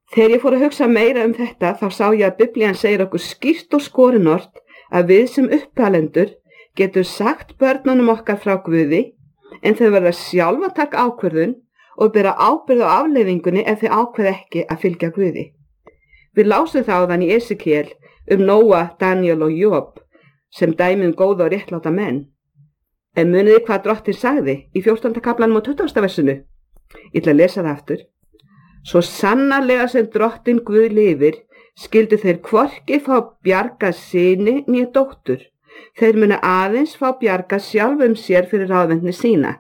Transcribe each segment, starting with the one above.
Þegar ég fór að hugsa meira þetta þá sá ég að Biblían segir okkur skýrt og skorinort að við sem uppalendur getum sagt börnunum okkar frá Guði en þau verða sjálf að taka ákvörðun og bera ábyrgð á afleiðingunni ef þau ákveða ekki að fylgja Guði. Við lásum það áðan í Esekiel Nóa, Daniel og Job sem dæmi góða og réttláta menn. En muniði hvað Drottinn sagði í 14. kaflanum og 20. versinu? Ég ætla að lesa það aftur. Svo sannarlega sem Drottinn Guð lifir, skyldu þeir hvorki fá bjargað syni né dóttur. Þeir munu aðeins fá bjargað sjálfum sér fyrir ráðvendni sína.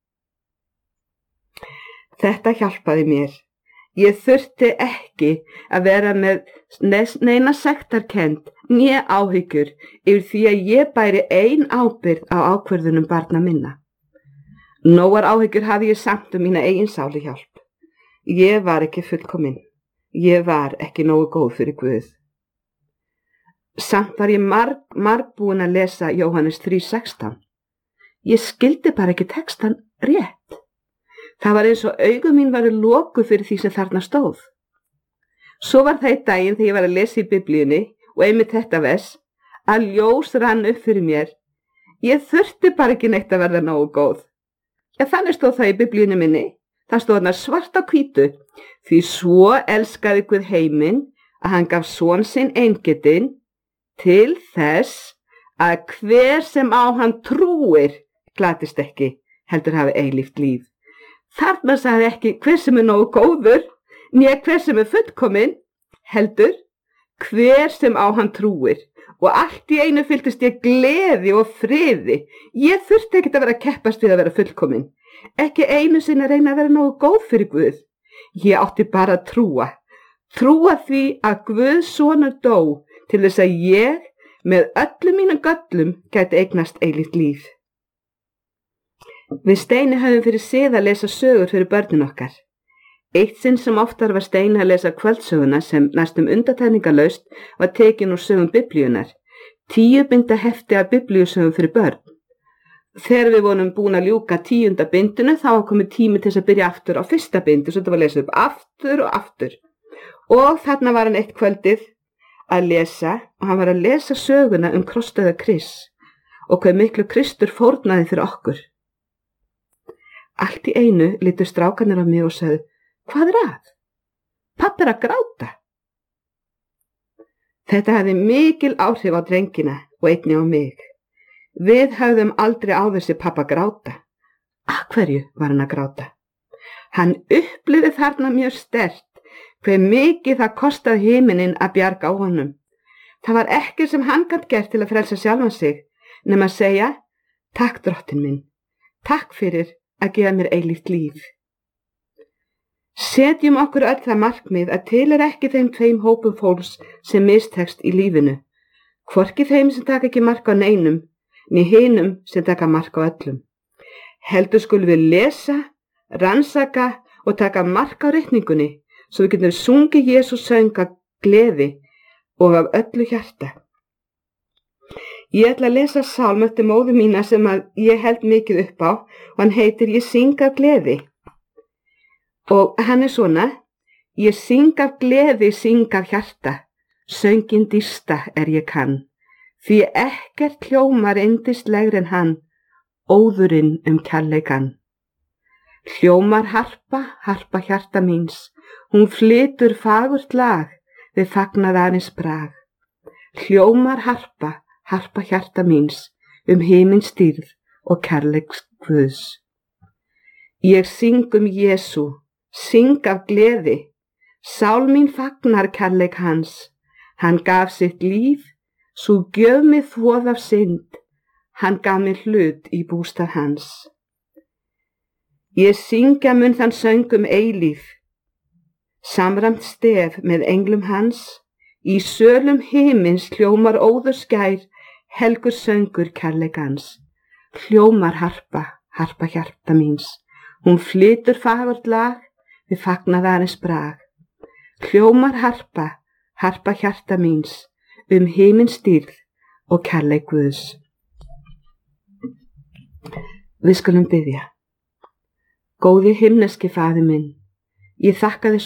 Þetta hjálpaði mér. Ég þurfti ekki að vera með neina sektarkennd né áhyggjur yfir því að ég bæri ein ábyrgð á ákvörðunum barna minna. Nógar áhyggjur hafi ég samt mína eigin sáluhjálp. Ég var ekki fullkomin. Ég var ekki nógu góð fyrir Guð. Samt var ég margbúin að lesa Jóhannes 3:16. Ég skildi bara ekki textan rétt. Það var eins og augu mín varu lokuð fyrir því sem þarna stóð. Svo var það einn daginn þegar ég var að lesa í Biblíunni og einmitt þetta vers að ljós rann upp fyrir mér. Ég þurfti bara ekki neitt að verða nógu góð. Ja, þannig stóð það í Biblíunni minni. Það stóð þarna svart á hvítu. Því svo elskaði Guð heiminn að hann gaf son sinn eingetinn til þess að hver sem á hann trúir glatist ekki, heldur hafi eilíft líf. Þarna sagði ekki hver sem nógu góður, né hver sem fullkominn, heldur hver sem á hann trúir. Og allt í einu fylltist ég gleði og friði. Ég þurfti ekkert að vera að keppast við að vera fullkominn. Ekki einu sinni að reyna að vera nógu góð fyrir Guð. Ég átti bara að trúa. Trúa því að Guðs sonur dó til þess að ég með öllum mínum göllum gæti eignast eilíft líf. Við Steini höfum fyrir sið að lesa sögur fyrir börnin okkar. Eitt sinn sem oftar var Steini að lesa kvöldsöguna sem næstum undantekningarlaust var tekin úr sögum Biblíunnar. 10 binda hefti af biblíusögum fyrir börn. Þegar við vorum búin að ljúka 10. bindinu þá var komið tími til þess að byrja aftur á 1. bindi, svo þetta var að lesa upp aftur og aftur. Og þarna var hann eitt kvöldið að lesa og hann var að lesa söguna krossdauða Krists og hvað miklu Kristur fórnaði fyrir okkur. Allt í einu litu strákarnir á mig og sagði, hvað að? Pabbi að gráta. Þetta hafði mikil áhrif á drengina og einnig á mig. Við höfðum aldrei áður séð pabba gráta. Af hverju var hann að gráta? Hann upplifði þarna mjög sterkt hve mikið það kostaði himininn að bjarga á honum. Það var ekki sem hann gat gert til að frelsa sjálfan sig, nema að segja, takk Drottinn minn, takk fyrir að gefa mér eilíft líf. Setjum okkur öll það markmið að til ekki þeim tveim hópum fólks sem mistekst í lífinu, hvorki þeim sem taka ekki mark á neinum, né hinum sem taka mark á öllum. Heldur skulum við lesa, rannsaka og taka mark á reikningunni, svo við getum sungið Jesús söng af gleði og af öllu hjarta. Ég ætla að lesa sálm eftir móður mína sem að ég held mikið upp á og hann heitir Ég syng af gleði. Og hann svona, ég syng af gleði, syng af hjarta, sönginn dýrsta ég kann, því ekkert hljómar yndislegri en hann, óðurinn kærleikann. Hljómar harpa, harpa hjarta míns, hún flytur fagurt lag við fagnaðarins brag. Hljómar harpa, harpa hjarta míns, himins dýrð og kærleiks Guðs. Ég syng Jesú, syng af gleði, sál mín fagnar kærleik hans. Hann gaf sitt líf, svo gjöf mig þvoð af synd, hann gaf mér hlut í bústað hans. Ég syngja mun þann söng eilíf, samræmt stef með englum hans, í sölum himins hljómar óður skær, helgur söngur kærleikans. Hljómar harpa, harpa hjarta míns, hún flytur fagurt lag við fagnaðarins brag. Hljómar harpa, harpa hjarta míns, himins dýrð og kærleik Guðs. Við skulum biðja. Góði himneski faðir minn, ég þakka þér